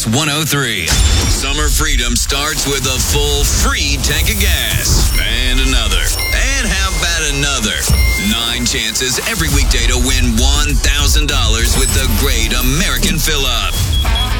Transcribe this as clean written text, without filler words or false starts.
Kiss 103. Summer freedom starts with a full free tank of gas. And another. And how about another? 9 chances every weekday to win $1,000 with the Great American Fill-Up.